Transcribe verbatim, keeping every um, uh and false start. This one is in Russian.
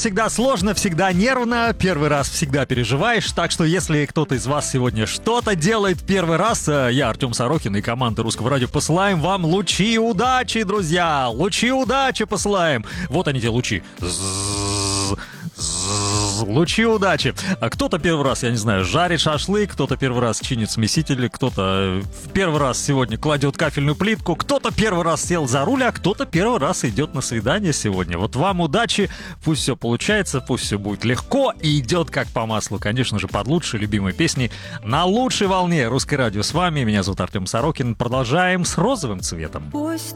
всегда сложно, всегда нервно, первый раз всегда переживаешь, так что если кто-то из вас сегодня что-то делает первый раз, я, Артем Сорокин и команда Русского радио посылаем вам лучи удачи, друзья, лучи удачи посылаем. Вот они те лучи. Лучи удачи. А кто-то первый раз, я не знаю, жарит шашлык, кто-то первый раз чинит смеситель, кто-то в первый раз сегодня кладет кафельную плитку, кто-то первый раз сел за руль, а кто-то первый раз идет на свидание сегодня. Вот вам удачи, пусть все получается, пусть все будет легко и идет как по маслу. Конечно же, под лучшие любимые песни на лучшей волне. Русское радио с вами, меня зовут Артем Сорокин. Продолжаем с розовым цветом.